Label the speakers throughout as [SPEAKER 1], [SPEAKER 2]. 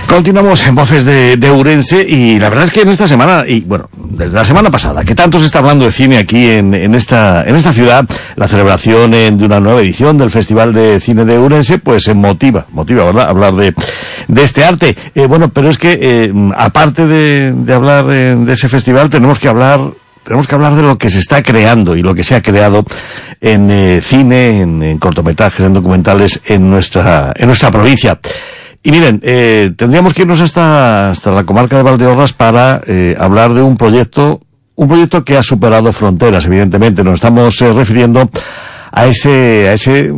[SPEAKER 1] Continuamos en Voces de Ourense, y la verdad es que en esta semana, y bueno, desde la semana pasada, que tanto se está hablando de cine aquí en esta ciudad, la celebración de una nueva edición del Festival de Cine de Ourense, pues motiva, ¿verdad?, hablar de este arte. Bueno, pero es que, aparte de hablar de ese festival, tenemos que hablar de lo que se está creando y lo que se ha creado en cine, en cortometrajes, en documentales en nuestra provincia. Y miren, tendríamos que irnos hasta la comarca de Valdeorras para hablar de un proyecto que ha superado fronteras, evidentemente. Nos estamos refiriendo a ese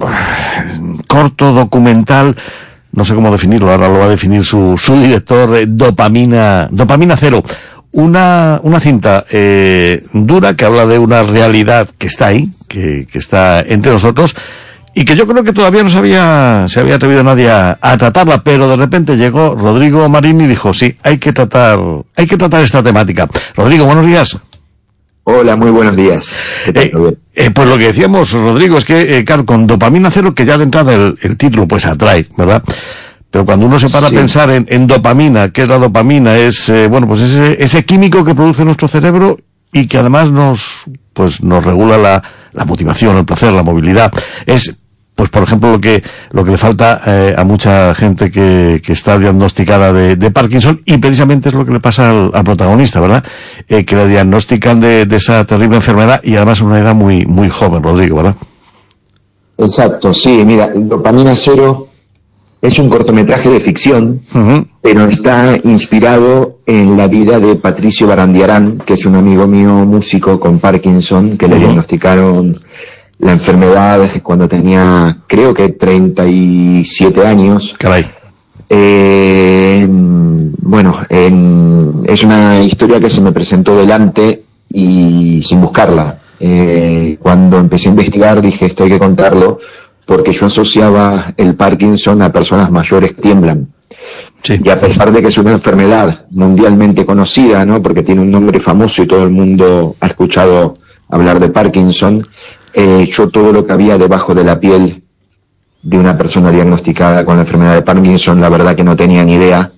[SPEAKER 1] corto documental, no sé cómo definirlo, ahora lo va a definir su director, Dopamina Cero. Una cinta dura, que habla de una realidad que está ahí, que está entre nosotros, y que yo creo que todavía no se había atrevido nadie a tratarla, pero de repente llegó Rodrigo Marín y dijo, sí, hay que tratar esta temática. Rodrigo, buenos días.
[SPEAKER 2] Hola, muy buenos días.
[SPEAKER 1] Pues lo que decíamos, Rodrigo, es que, claro, con Dopamina Cero, que ya de entrada el título pues atrae, ¿verdad? Pero cuando uno se para a pensar en dopamina, ¿qué es la dopamina? Es, pues ese químico que produce nuestro cerebro y que además nos regula la motivación, el placer, la movilidad. Es, pues por ejemplo, lo que le falta a mucha gente que está diagnosticada de Parkinson, y precisamente es lo que le pasa al protagonista, ¿verdad? Que le diagnostican de esa terrible enfermedad, y además a una edad muy, muy joven, Rodrigo, ¿verdad?
[SPEAKER 2] Exacto, sí, mira, Dopamina Cero es un cortometraje de ficción, pero está inspirado en la vida de Patricio Barandiarán, que es un amigo mío, músico con Parkinson, que le diagnosticaron la enfermedad cuando tenía, creo que 37 años.
[SPEAKER 1] Caray.
[SPEAKER 2] Es una historia que se me presentó delante y sin buscarla. Cuando empecé a investigar dije, esto hay que contarlo, porque yo asociaba el Parkinson a personas mayores que tiemblan. Sí. Y a pesar de que es una enfermedad mundialmente conocida, ¿no?, porque tiene un nombre famoso y todo el mundo ha escuchado hablar de Parkinson, yo todo lo que había debajo de la piel de una persona diagnosticada con la enfermedad de Parkinson, la verdad que no tenía ni idea,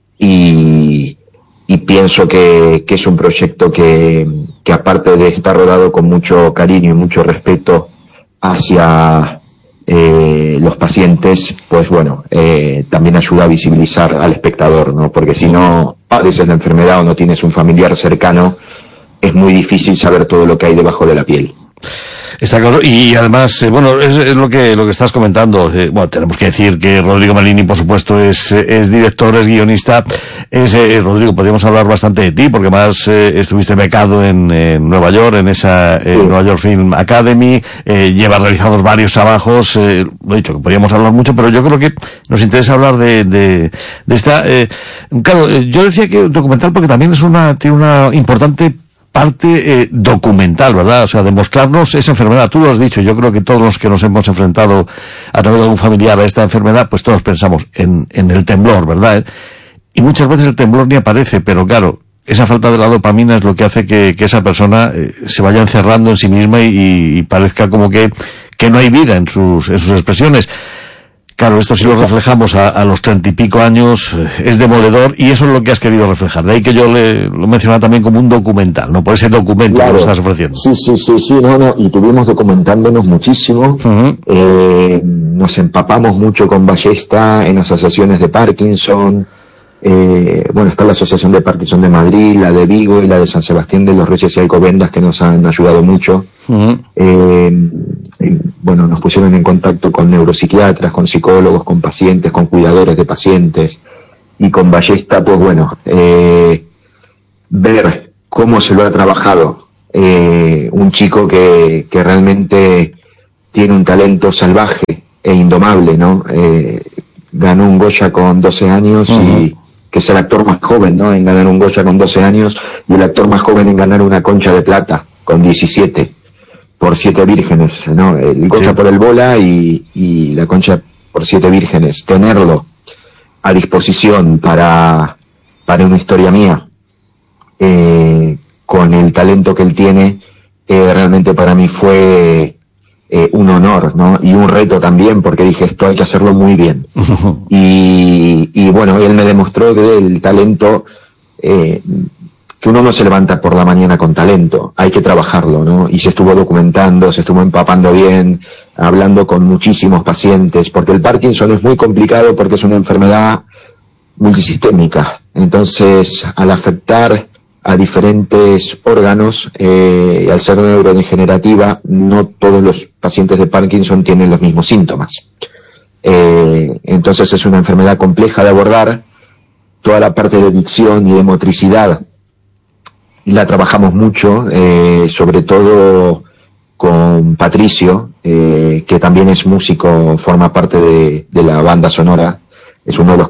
[SPEAKER 2] y pienso que es un proyecto que aparte de estar rodado con mucho cariño y mucho respeto hacia los pacientes, pues bueno, también ayuda a visibilizar al espectador, ¿no? Porque si no padeces la enfermedad o no tienes un familiar cercano, es muy difícil saber todo lo que hay debajo de la piel.
[SPEAKER 1] Está claro, y además, es lo que estás comentando. Tenemos que decir que Rodrigo Marini, por supuesto, es director, es guionista. Rodrigo, podríamos hablar bastante de ti, porque más estuviste becado en Nueva York, en esa Nueva York Film Academy. Llevas realizados varios trabajos. Lo he dicho, que podríamos hablar mucho, pero yo creo que nos interesa hablar de esta. Claro, yo decía que documental porque también tiene una importante parte documental, ¿verdad? O sea, demostrarnos esa enfermedad. Tú lo has dicho, yo creo que todos los que nos hemos enfrentado a través de algún familiar a esta enfermedad, pues todos pensamos en el temblor, ¿verdad? Y muchas veces el temblor ni aparece, pero claro, esa falta de la dopamina es lo que hace que esa persona se vaya encerrando en sí misma y parezca como que no hay vida en sus expresiones. Claro, esto si lo reflejamos a los 30 y pico años, es demoledor, y eso es lo que has querido reflejar. De ahí que yo lo mencionaba también como un documental, ¿no? Por ese documento que lo estás ofreciendo.
[SPEAKER 2] Sí, y tuvimos documentándonos muchísimo. Nos empapamos mucho con Ballesta en asociaciones de Parkinson. Está la Asociación de Parkinson de Madrid, la de Vigo y la de San Sebastián de los Reyes y Alcobendas, que nos han ayudado mucho. Nos pusieron en contacto con neuropsiquiatras, con psicólogos, con pacientes, con cuidadores de pacientes, y con Ballesta, ver cómo se lo ha trabajado un chico que realmente tiene un talento salvaje e indomable, ¿no? Ganó un Goya con 12 años y que es el actor más joven, ¿no?, en ganar un Goya con 12 años, y el actor más joven en ganar una Concha de Plata con 17, por 7 vírgenes, ¿no? El Goya por el Bola y la Concha por 7 vírgenes. Tenerlo a disposición para una historia mía, con el talento que él tiene, realmente para mí fue un honor, ¿no? Y un reto también, porque dije, esto hay que hacerlo muy bien. Y bueno, él me demostró que el talento, que uno no se levanta por la mañana con talento, hay que trabajarlo, ¿no? Y se estuvo documentando, se estuvo empapando bien, hablando con muchísimos pacientes, porque el Parkinson es muy complicado porque es una enfermedad multisistémica. Entonces, al afectar a diferentes órganos, al ser neurodegenerativa, no todos los pacientes de Parkinson tienen los mismos síntomas. Entonces es una enfermedad compleja de abordar. Toda la parte de dicción y de motricidad la trabajamos mucho, sobre todo con Patricio, que también es músico, forma parte de la banda sonora, es uno de los